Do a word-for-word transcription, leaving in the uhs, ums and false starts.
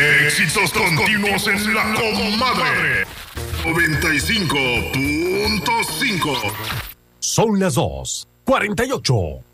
Éxitos continuos en la comadre. noventa y cinco punto cinco. Son las dos cuarenta y ocho.